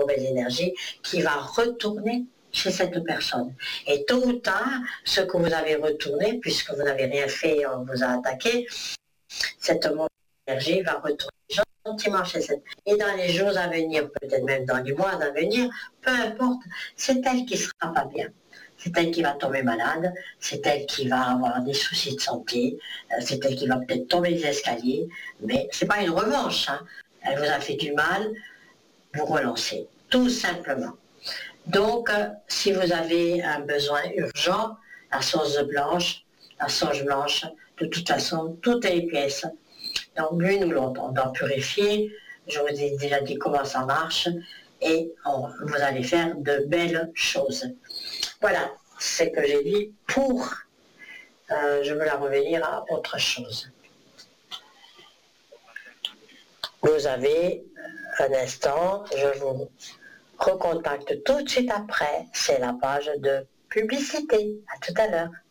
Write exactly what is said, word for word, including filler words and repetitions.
mauvaise énergie qui va retourner chez cette personne. Et tôt ou tard, ce que vous avez retourné, puisque vous n'avez rien fait, on vous a attaqué, cette mauvaise énergie va retourner gentiment chez cette personne. Et dans les jours à venir, peut-être même dans les mois à venir, peu importe, c'est elle qui ne sera pas bien. C'est elle qui va tomber malade, c'est elle qui va avoir des soucis de santé, c'est elle qui va peut-être tomber les escaliers, mais ce n'est pas une revanche, hein. Elle vous a fait du mal, vous relancez, tout simplement. Donc, euh, si vous avez un besoin urgent, la sauce blanche, la sauge blanche, de toute façon, toutes les pièces, donc l'une ou l'autre, on doit purifier, je vous ai déjà dit comment ça marche, et on, vous allez faire de belles choses. Voilà ce que j'ai dit pour, euh, je veux la revenir à autre chose. Vous avez un instant, je vous recontacte tout de suite après, c'est la page de publicité. À tout à l'heure.